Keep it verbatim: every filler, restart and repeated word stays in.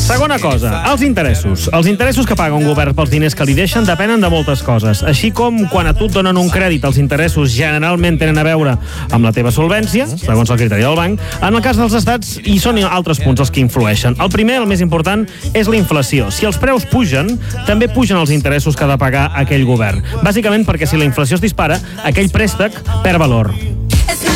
Segona cosa, els interessos. Els interessos que paga un govern pels diners que li deixen depenen de moltes coses. Així com quan a tu et donen un crèdit, els interessos generalment tenen a veure amb la teva solvència, segons el criteri del banc. En el cas dels estats, hi són altres punts els que influeixen. El primer, el més important, és la inflació. Si els preus pugen, també pugen els interessos que ha de pagar aquell govern. Bàsicament perquè si la inflació es dispara, aquell préstec perd valor.